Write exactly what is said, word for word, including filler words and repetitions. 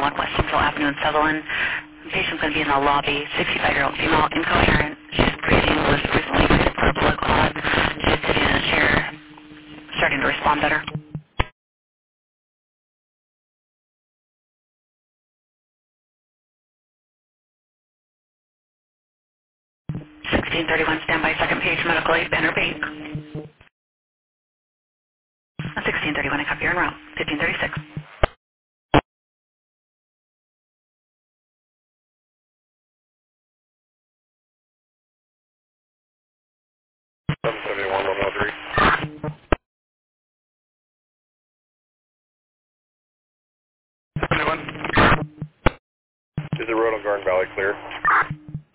one West Central Avenue in Sutherland. The patient's going to be in the lobby, sixty-five-year-old female, incoherent. She's breathing, was recently treated for a blood clot. She's sitting in a chair, starting to respond better. sixteen thirty-one, standby, second page, medical aid, Banner Bank. sixteen thirty-one, I copy your en route. fifteen thirty-six. seven seventy-one, one oh three. seventy-one. Is the road on Garden Valley clear?